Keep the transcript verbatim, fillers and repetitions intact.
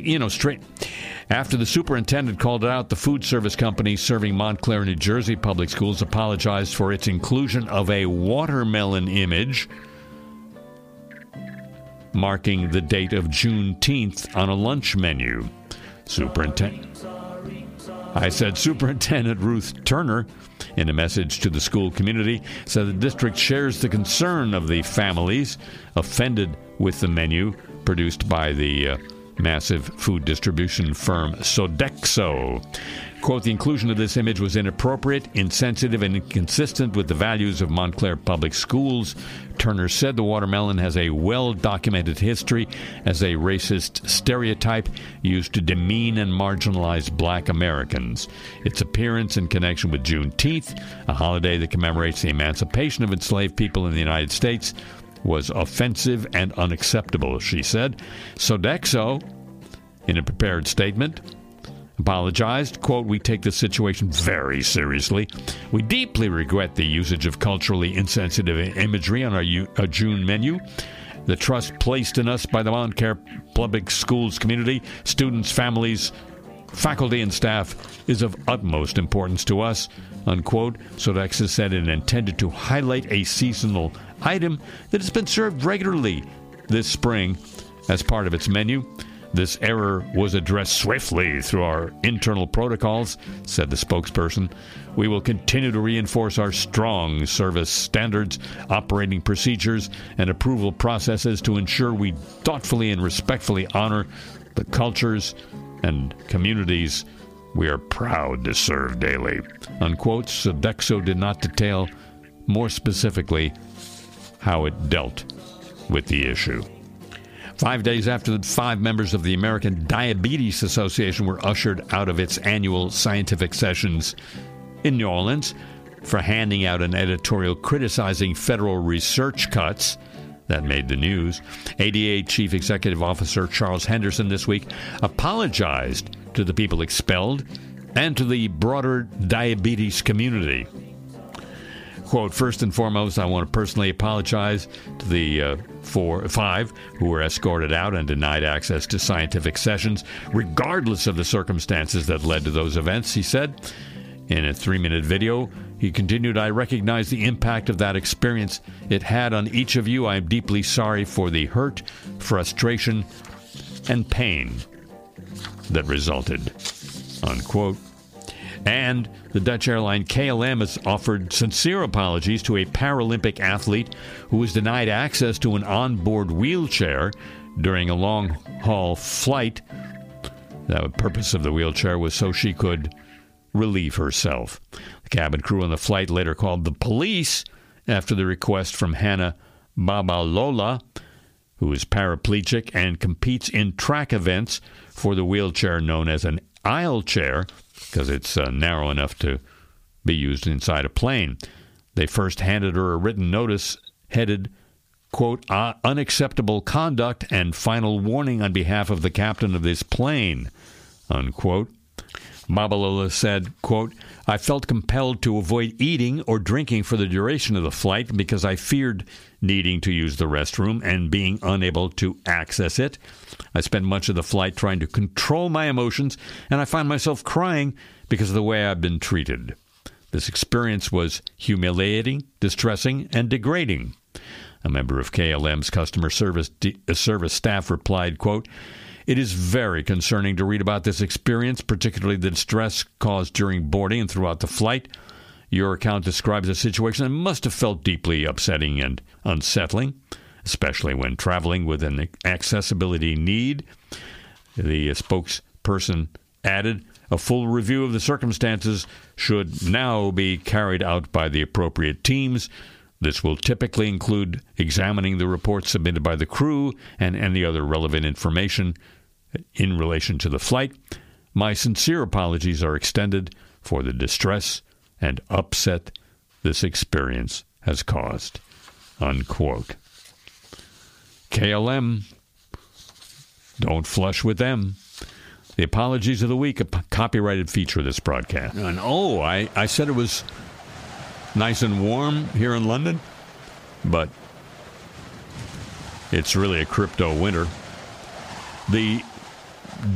you know, straight after the superintendent called out, the food service company serving Montclair, New Jersey public schools apologized for its inclusion of a watermelon image marking the date of Juneteenth on a lunch menu. Superintendent, I said Superintendent Ruth Turner, in a message to the school community, said the district shares the concern of the families offended with the menu produced by the uh, massive food distribution firm Sodexo. Quote, the inclusion of this image was inappropriate, insensitive, and inconsistent with the values of Montclair Public Schools. Turner said the watermelon has a well-documented history as a racist stereotype used to demean and marginalize black Americans. Its appearance in connection with Juneteenth, a holiday that commemorates the emancipation of enslaved people in the United States, was offensive and unacceptable, she said. Sodexo, in a prepared statement, apologized. Quote, we take this situation very seriously. We deeply regret the usage of culturally insensitive imagery on our U- a June menu. The trust placed in us by the Montclair Public Schools community, students, families, faculty, and staff is of utmost importance to us, unquote. Sodexo said it intended to highlight a seasonal item that has been served regularly this spring as part of its menu. This error was addressed swiftly through our internal protocols, said the spokesperson. We will continue to reinforce our strong service standards, operating procedures, and approval processes to ensure we thoughtfully and respectfully honor the cultures and communities we are proud to serve daily. Unquote. Sodexo did not detail more specifically how it dealt with the issue. Five days after the five members of the American Diabetes Association were ushered out of its annual scientific sessions in New Orleans for handing out an editorial criticizing federal research cuts that made the news, A D A Chief Executive Officer Charles Henderson this week apologized to the people expelled and to the broader diabetes community. Quote, first and foremost, I want to personally apologize to the uh, four, five who were escorted out and denied access to scientific sessions, regardless of the circumstances that led to those events, he said. In a three-minute video, he continued, I recognize the impact of that experience it had on each of you. I am deeply sorry for the hurt, frustration, and pain that resulted, unquote. And the Dutch airline K L M has offered sincere apologies to a Paralympic athlete who was denied access to an onboard wheelchair during a long-haul flight. The purpose of the wheelchair was so she could relieve herself. The cabin crew on the flight later called the police after the request from Hannah Babalola, who is paraplegic and competes in track events for the wheelchair known as an aisle chair, because it's uh, narrow enough to be used inside a plane. They first handed her a written notice headed, quote, uh, unacceptable conduct and final warning on behalf of the captain of this plane, unquote. Babalola said, quote, I felt compelled to avoid eating or drinking for the duration of the flight because I feared needing to use the restroom and being unable to access it. I spent much of the flight trying to control my emotions, and I find myself crying because of the way I've been treated. This experience was humiliating, distressing, and degrading. A member of K L M's customer service, de- service staff replied, quote, it is very concerning to read about this experience, particularly the distress caused during boarding and throughout the flight. Your account describes a situation that must have felt deeply upsetting and unsettling, especially when traveling with an accessibility need. The spokesperson added, a full review of the circumstances should now be carried out by the appropriate teams. This will typically include examining the reports submitted by the crew and any other relevant information in relation to the flight. My sincere apologies are extended for the distress and upset this experience has caused, unquote. K L M, don't flush with them. The apologies of the week, a copyrighted feature of this broadcast. And oh, I, I said it was nice and warm here in London, but it's really a crypto winter. The